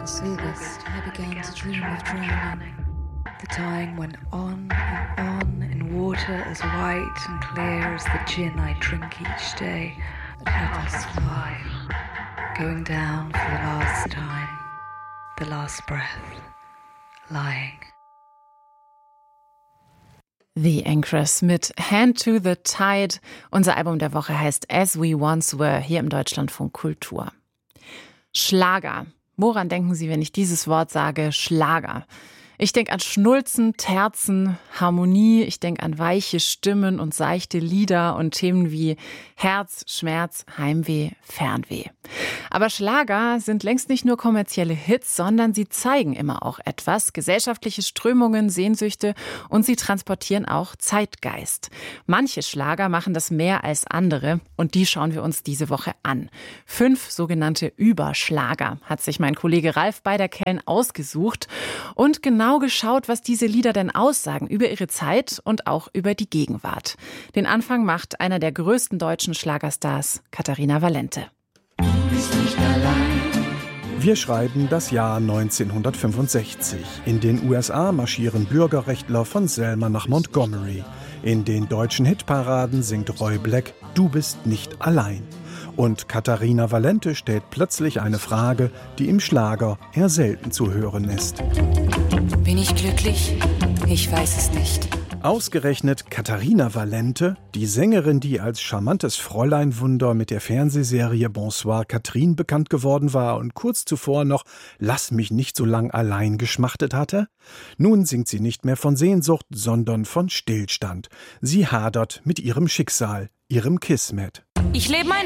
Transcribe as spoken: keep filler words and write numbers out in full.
August, I began to dream of drowning. The time went on and on in water as white and clear as the gin I drink each day at half past five. Going down for the last time, the last breath, lying. The Anchors mit Hand to the Tide. Unser Album der Woche heißt As We Once Were, hier im Deutschlandfunk Kultur. Schlager. Woran denken Sie, wenn ich dieses Wort sage? Schlager. Ich denke an Schnulzen, Terzen, Harmonie. Ich denke an weiche Stimmen und seichte Lieder und Themen wie Herz, Schmerz, Heimweh, Fernweh. Aber Schlager sind längst nicht nur kommerzielle Hits, sondern sie zeigen immer auch etwas, gesellschaftliche Strömungen, Sehnsüchte und sie transportieren auch Zeitgeist. Manche Schlager machen das mehr als andere und die schauen wir uns diese Woche an. Fünf sogenannte Überschlager hat sich mein Kollege Ralf Beiderkellen ausgesucht und genau geschaut, was diese Lieder denn aussagen über ihre Zeit und auch über die Gegenwart. Den Anfang macht einer der größten deutschen Schlagerstars, Katharina Valente. Wir schreiben das Jahr neunzehnhundertfünfundsechzig. In den U S A marschieren Bürgerrechtler von Selma nach Montgomery. In den deutschen Hitparaden singt Roy Black »Du bist nicht allein«. Und Katharina Valente stellt plötzlich eine Frage, die im Schlager eher selten zu hören ist. Bin ich glücklich? Ich weiß es nicht. Ausgerechnet Katharina Valente, die Sängerin, die als charmantes Fräuleinwunder mit der Fernsehserie Bonsoir Catherine bekannt geworden war und kurz zuvor noch »Lass mich nicht so lang allein« geschmachtet hatte? Nun singt sie nicht mehr von Sehnsucht, sondern von Stillstand. Sie hadert mit ihrem Schicksal, ihrem Kismet. Ich lebe mein